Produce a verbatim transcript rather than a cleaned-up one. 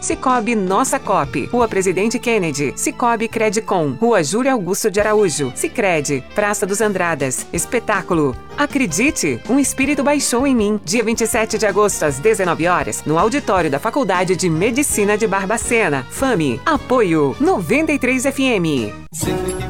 Cicobi Nossa Coop, Rua Presidente Kennedy. Cicobi Credicom, Rua Júlio Augusto de Araújo. Sicredi, Praça dos Andradas. Espetáculo Acredite, um espírito baixou em mim. Dia vinte e sete de agosto, às dezenove horas, no auditório da Faculdade de Medicina de Barbacena. Fame. Apoio noventa e três F M.